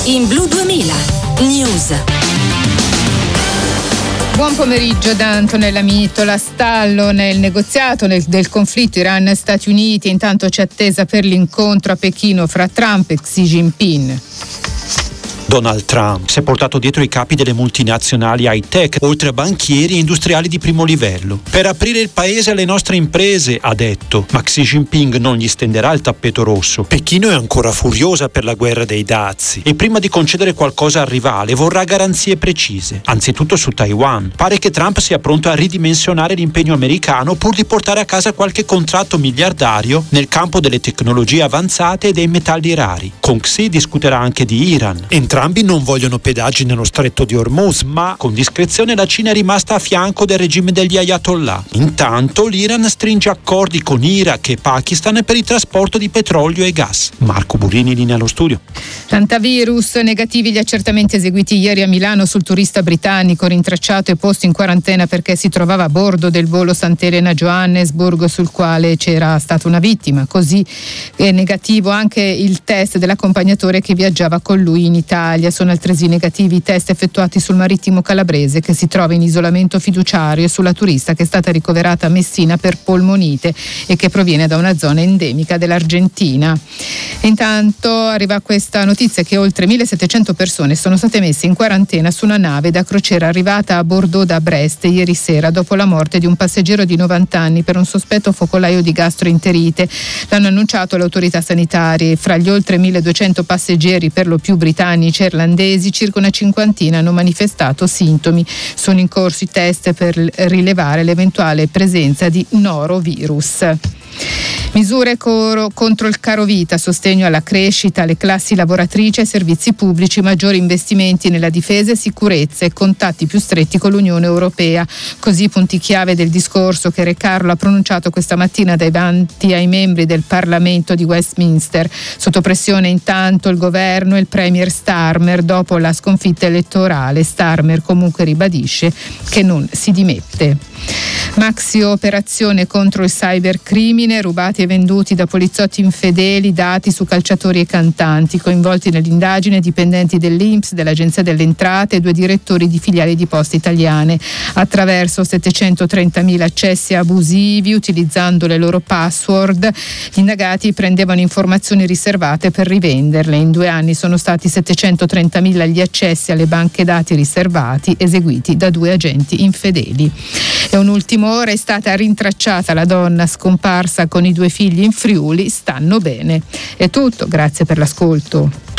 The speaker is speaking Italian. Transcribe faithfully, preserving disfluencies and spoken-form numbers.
in Blu duemila News. Buon pomeriggio da Antonella Mittola. Stallo nel negoziato nel, del conflitto Iran-Stati Uniti. Intanto c'è attesa per l'incontro a Pechino fra Trump e Xi Jinping. Donald Trump si è portato dietro i capi delle multinazionali high-tech, oltre a banchieri e industriali di primo livello. Per aprire il paese alle nostre imprese, ha detto, ma Xi Jinping non gli stenderà il tappeto rosso. Pechino è ancora furiosa per la guerra dei dazi e prima di concedere qualcosa al rivale vorrà garanzie precise. Anzitutto su Taiwan. Pare che Trump sia pronto a ridimensionare l'impegno americano pur di portare a casa qualche contratto miliardario nel campo delle tecnologie avanzate e dei metalli rari. Con Xi discuterà anche di Iran. Entrambi non vogliono pedaggi nello stretto di Hormuz, ma con discrezione la Cina è rimasta a fianco del regime degli Ayatollah. Intanto l'Iran stringe accordi con Iraq e Pakistan per il trasporto di petrolio e gas. Marco Burini, linea allo studio. L'antivirus, negativi gli accertamenti eseguiti ieri a Milano sul turista britannico rintracciato e posto in quarantena perché si trovava a bordo del volo Sant'Elena Johannesburg sul quale c'era stata una vittima. Così è negativo anche il test dell'accompagnatore che viaggiava con lui in Italia. Sono altresì negativi i test effettuati sul marittimo calabrese che si trova in isolamento fiduciario e sulla turista che è stata ricoverata a Messina per polmonite e che proviene da una zona endemica dell'Argentina. Intanto arriva questa notizia che oltre millesettecento persone sono state messe in quarantena su una nave da crociera arrivata a Bordeaux da Brest ieri sera dopo la morte di un passeggero di novanta anni per un sospetto focolaio di gastroenterite. L'hanno annunciato le autorità sanitarie. Fra gli oltre milleduecento passeggeri, per lo più britannici e irlandesi, circa una cinquantina hanno manifestato sintomi. Sono in corso i test per rilevare l'eventuale presenza di norovirus. Misure coro contro il carovita, sostegno alla crescita, alle classi lavoratrici e ai servizi pubblici, maggiori investimenti nella difesa e sicurezza e contatti più stretti con l'Unione Europea. Così i punti chiave del discorso che Re Carlo ha pronunciato questa mattina davanti ai membri del Parlamento di Westminster. Sotto pressione intanto il governo e il premier Starmer dopo la sconfitta elettorale. Starmer comunque ribadisce che non si dimette. Maxi operazione contro il cybercrimine, rubati e venduti da poliziotti infedeli dati su calciatori e cantanti, coinvolti nell'indagine dipendenti dell'I N P S, dell'Agenzia delle Entrate e due direttori di filiali di Poste Italiane. Attraverso settecentotrentamila accessi abusivi, utilizzando le loro password, gli indagati prendevano informazioni riservate per rivenderle. In due anni sono stati settecentotrentamila gli accessi alle banche dati riservati eseguiti da due agenti infedeli. E un'ultima ora: è stata rintracciata la donna scomparsa con i due figli in Friuli, stanno bene. È tutto, grazie per l'ascolto.